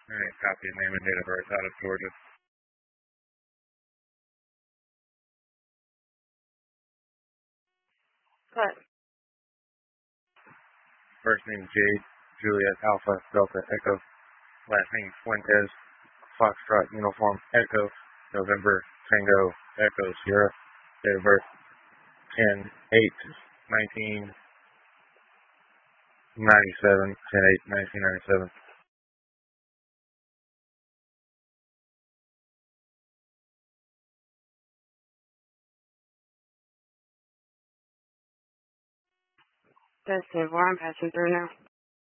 Alright, copy name and date of birth out of Georgia. What? First name Jade, Juliet Alpha, Delta Echo. Last name Fuentes, Foxtrot Uniform Echo, November Tango Echo Sierra. Date of birth 10/8/1997. 10/8/1997. That's the I'm passing through now.